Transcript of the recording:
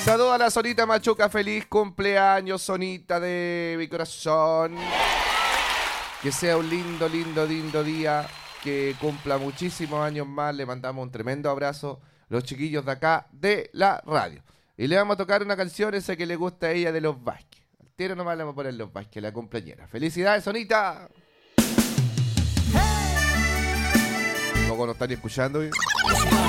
Saludos a la Sonita Machuca, feliz cumpleaños, Sonita de mi corazón. Que sea un lindo, lindo, lindo día, que cumpla muchísimos años más. Le mandamos un tremendo abrazo a los chiquillos de acá de la radio. Y le vamos a tocar una canción esa que le gusta a ella de Los Vázquez. Al tiro nomás le vamos a poner Los Vázquez, la cumpleañera. ¡Felicidades, Sonita! Poco nos están escuchando.